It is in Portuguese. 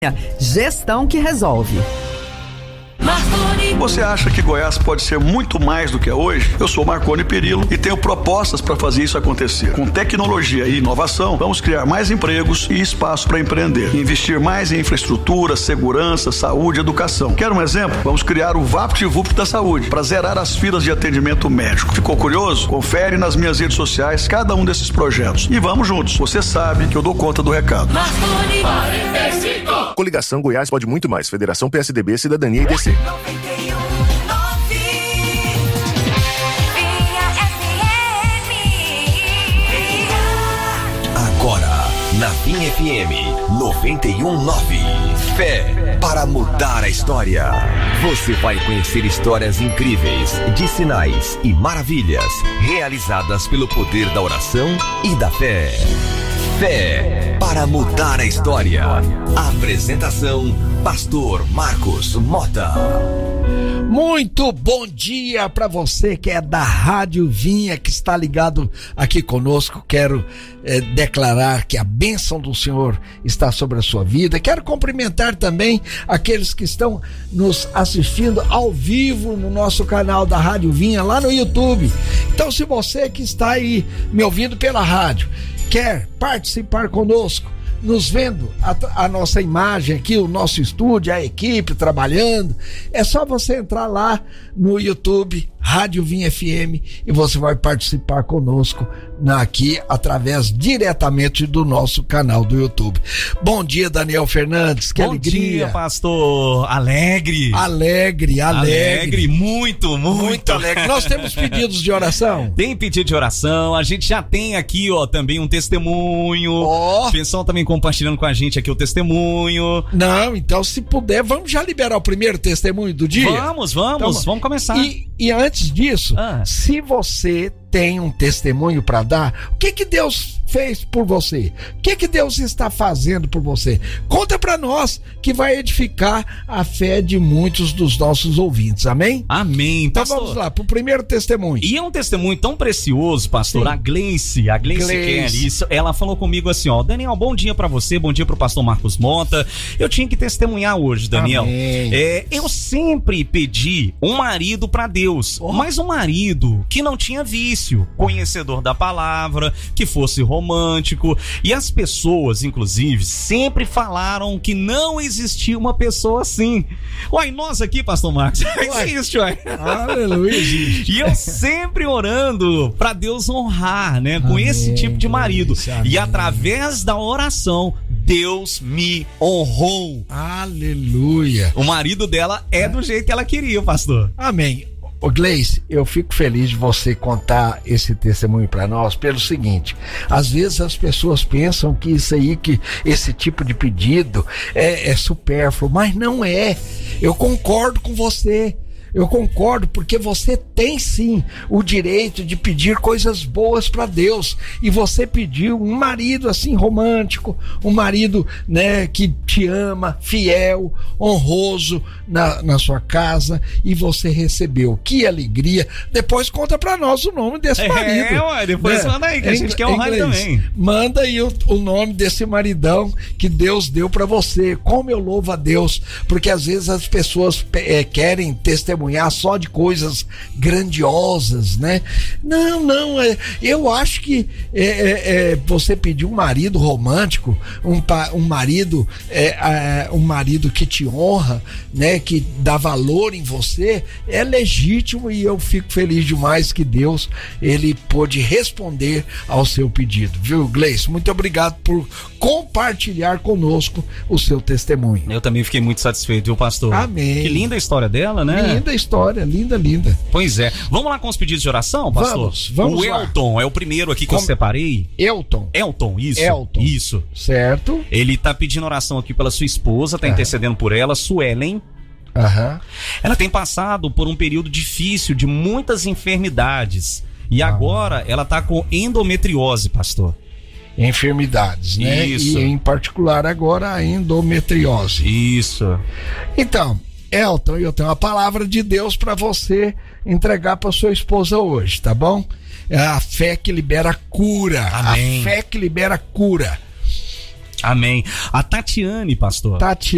Gestão que resolve. Você acha que Goiás pode ser muito mais do que é hoje? Eu sou Marconi Perillo e tenho propostas para fazer isso acontecer. Com tecnologia e inovação, vamos criar mais empregos e espaço para empreender. Investir mais em infraestrutura, segurança, saúde e educação. Quer um exemplo? Vamos criar o VaptVupt da saúde para zerar as filas de atendimento médico. Ficou curioso? Confere nas minhas redes sociais cada um desses projetos. E vamos juntos. Você sabe que eu dou conta do recado. Marconi 45. Coligação Goiás pode muito mais. Federação PSDB, Cidadania e DC. Agora, na Vinha FM 91.9. Fé para mudar a história. Você vai conhecer histórias incríveis de sinais e maravilhas realizadas pelo poder da oração e da fé. Fé para mudar a história. Apresentação: Pastor Marcos Mota. Muito bom dia para você que é da Rádio Vinha, que está ligado aqui conosco. Quero declarar que a bênção do Senhor está sobre a sua vida. Quero cumprimentar também aqueles que estão nos assistindo ao vivo no nosso canal da Rádio Vinha, lá no YouTube. Então, se você que está aí me ouvindo pela rádio quer participar conosco, nos vendo a nossa imagem aqui, o nosso estúdio, a equipe trabalhando, é só você entrar lá no YouTube, Rádio Vinha FM, e você vai participar conosco aqui através diretamente do nosso canal do YouTube. Bom dia, Daniel Fernandes, que alegria. Bom dia, pastor. Alegre, muito alegre. Nós temos pedidos de oração? Tem pedido de oração, a gente já tem aqui, também um testemunho. O pessoal também compartilhando com a gente aqui o testemunho. Não, então se puder, vamos já liberar o primeiro testemunho do dia? Vamos começar. E antes disso, se você tem um testemunho para dar, o que Deus fez por você? O que Deus está fazendo por você? Conta para nós, que vai edificar a fé de muitos dos nossos ouvintes, amém? Amém, então pastor. Vamos lá, pro primeiro testemunho. E é um testemunho tão precioso, pastor. Sim. A Gleice Kelly, ela falou comigo assim, Daniel, bom dia para você, bom dia pro pastor Marcos Mota. Eu tinha que testemunhar hoje, Daniel. Eu sempre pedi um marido para Deus, mas um marido que não tinha vício, conhecedor da palavra, que fosse romântico. E as pessoas, inclusive, sempre falaram que não existia uma pessoa assim. Nós aqui, pastor Marcos, existe, Aleluia. E eu sempre orando pra Deus honrar, né, com esse tipo de marido. E através da oração, Deus me honrou. Aleluia. O marido dela é do jeito que ela queria, pastor. Amém. Gleice, eu fico feliz de você contar esse testemunho para nós pelo seguinte: às vezes as pessoas pensam que esse tipo de pedido é supérfluo, mas não é. Eu concordo com você. Eu concordo, porque você tem sim o direito de pedir coisas boas para Deus. E você pediu um marido assim romântico, um marido, né, que te ama, fiel, honroso na sua casa, e você recebeu. Que alegria! Depois conta para nós o nome desse marido. Depois manda aí, que a gente quer honrar também. Manda aí o nome desse maridão que Deus deu para você. Como eu louvo a Deus, porque às vezes as pessoas querem testemunhar só de coisas grandiosas, né? Não, eu acho que você pedir um marido romântico, um marido que te honra, né? Que dá valor em você, é legítimo, e eu fico feliz demais que Deus, ele pôde responder ao seu pedido, viu, Gleice? Muito obrigado por compartilhar conosco o seu testemunho. Eu também fiquei muito satisfeito, viu, pastor? Amém. Que linda a história dela, né? Linda história, linda. Pois é. Vamos lá com os pedidos de oração, pastor? Vamos o Elton lá. É o primeiro aqui que eu separei. Elton, isso. Certo. Ele tá pedindo oração aqui pela sua esposa, tá intercedendo por ela, Suelen. Ela tem passado por um período difícil de muitas enfermidades. E agora ela tá com endometriose, pastor. Enfermidades, né? Isso. E em particular agora a endometriose. Isso. Então, Elton, eu tenho uma palavra de Deus para você entregar para sua esposa hoje, tá bom? É a fé que libera cura. Amém. A fé que libera cura. Amém. A Tatiane, pastor.